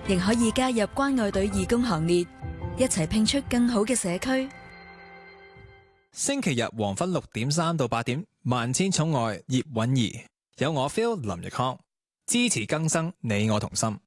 亦可以加入關愛隊義工行列，一齊拼出更好嘅社區。 星期日黃昏6點3到8點，萬千寵愛葉韻儀，有我 Phil 林奕康，支持更生，你我同心。